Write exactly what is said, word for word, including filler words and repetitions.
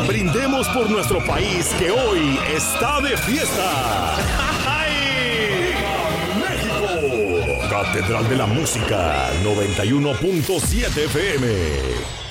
Brindemos por nuestro país que hoy está de fiesta. ¡Viva México! Catedral de la Música noventa y uno punto siete F M.